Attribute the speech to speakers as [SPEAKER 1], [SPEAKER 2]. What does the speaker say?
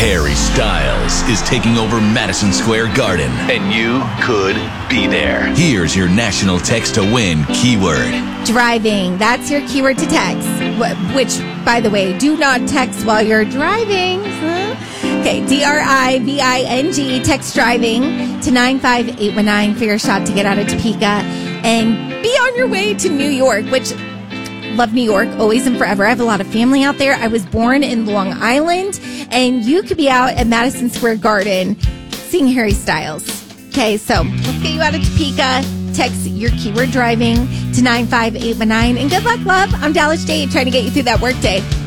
[SPEAKER 1] Harry Styles is taking over Madison Square Garden, and you could be there. Here's your national text to win keyword.
[SPEAKER 2] Driving. That's your keyword to text. Which, by the way, do not text while you're driving. Okay, DRIVING, text driving to 95819 for your shot to get out of Topeka and be on your way to New York, which... Love New York, always and forever. I have a lot of family out there. I was born in Long Island, and you could be out at Madison Square Garden seeing Harry Styles. Okay, so let's get you out of Topeka. Text your keyword driving to 95819. And good luck, love. I'm Dallas Jade, trying to get you through that workday.